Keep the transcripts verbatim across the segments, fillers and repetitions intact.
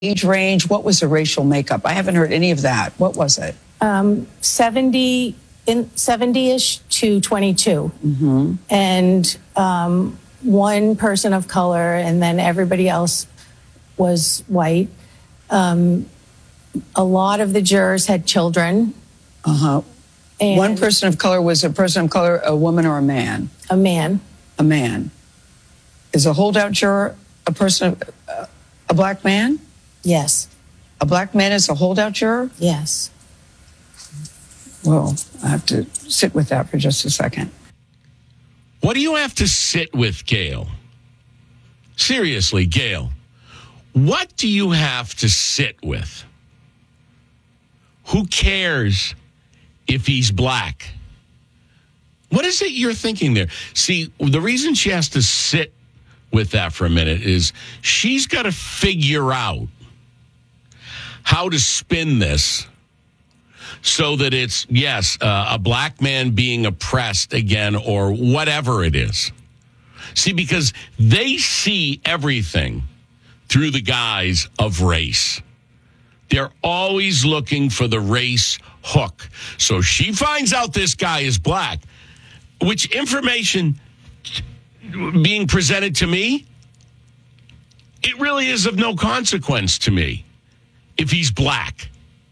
age range? What was the racial makeup? I haven't heard any of that. What was it? Um, seventy in seventy-ish to twenty-two, Mm-hmm. and um, one person of color, and then everybody else was white. Um, a lot of the jurors had children. Uh huh. And One person of color was a person of color, a woman or a man? a man. A man. Is a holdout juror a person, of, uh, a black man? Yes. A black man is a holdout juror? Yes. Well, I have to sit with that for just a second. What do you have to sit with, Gail? Seriously, Gail, what do you have to sit with? Who cares if he's black? What is it you're thinking there? See, the reason she has to sit with that for a minute is she's got to figure out how to spin this so that it's, yes, uh, a black man being oppressed again or whatever it is. See, because they see everything through the guise of race. They're always looking for the race hook. So she finds out this guy is black, which information being presented to me, it really is of no consequence to me if he's black.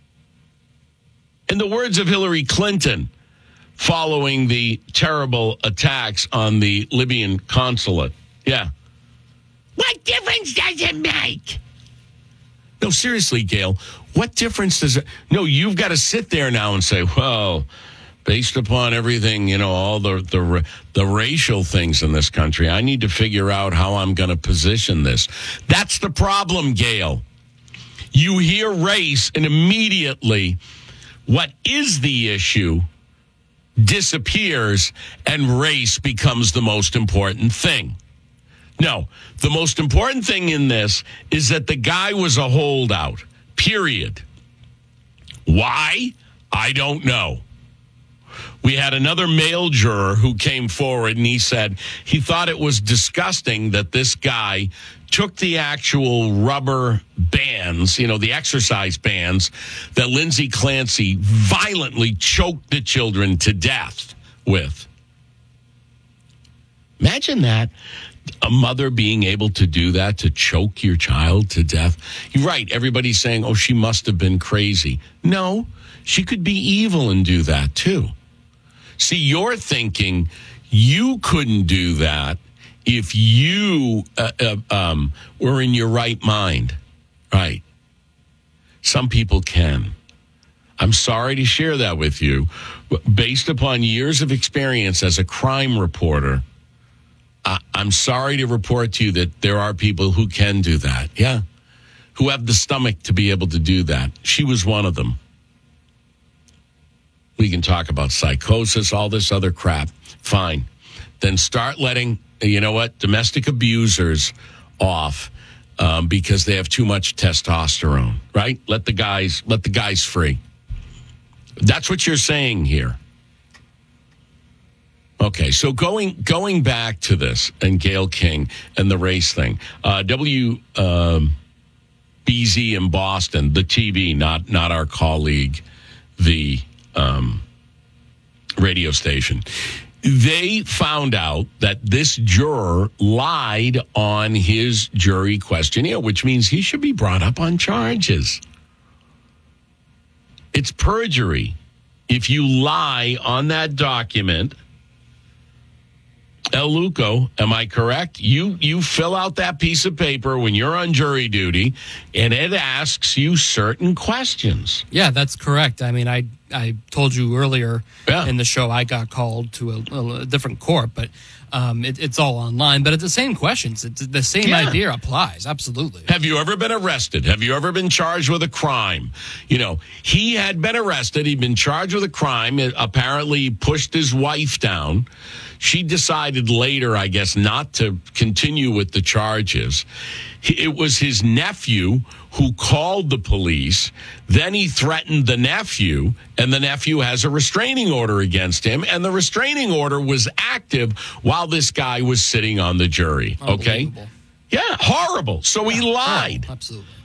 In the words of Hillary Clinton, following the terrible attacks on the Libyan consulate. Yeah. What difference does it make? No, seriously, Gail, what difference does it? No, you've got to sit there now and say, well, based upon everything, you know, all the, the, the racial things in this country, I need to figure out how I'm going to position this. That's the problem, Gail. You hear race and immediately what is the issue disappears and race becomes the most important thing. No, the most important thing in this is that the guy was a holdout, period. Why? I don't know. We had another male juror who came forward and he said he thought it was disgusting that this guy took the actual rubber bands, you know, the exercise bands that Lindsay Clancy violently choked the children to death with. Imagine that. A mother being able to do that, to choke your child to death. You're right. Everybody's saying, oh, she must have been crazy. No, she could be evil and do that too. See, you're thinking you couldn't do that if you uh, uh, um, were in your right mind. Right. Some people can. I'm sorry to share that with you. Based upon years of experience as a crime reporter, I'm sorry to report to you that there are people who can do that. Yeah. Who have the stomach to be able to do that. She was one of them. We can talk about psychosis, all this other crap. Fine. Then start letting, you know what, domestic abusers off um, because they have too much testosterone, right? Let the guys, let the guys free. That's what you're saying here. Okay, so going going back to this and Gayle King and the race thing, uh, W um, B Z in Boston, the T V, not not our colleague, the um, radio station. They found out that this juror lied on his jury questionnaire, which means he should be brought up on charges. It's perjury if you lie on that document. El Luco, am I correct? You you fill out that piece of paper when you're on jury duty, and it asks you certain questions. Yeah, that's correct. I mean, I I told you earlier yeah. in the show I got called to a, a different court, but um, it, it's all online. But it's the same questions. It's the same yeah. idea applies. Absolutely. Have you ever been arrested? Have you ever been charged with a crime? You know, he had been arrested. He'd been charged with a crime. It apparently pushed his wife down. She decided later, I guess, not to continue with the charges. It was his nephew who called the police. Then he threatened the nephew, and the nephew has a restraining order against him. And the restraining order was active while this guy was sitting on the jury. Okay? Unbelievable. Yeah, horrible. So Yeah, he lied. horrible. Absolutely.